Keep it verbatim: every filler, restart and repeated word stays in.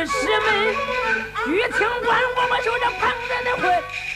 士们，玉清关我们守着旁人的会。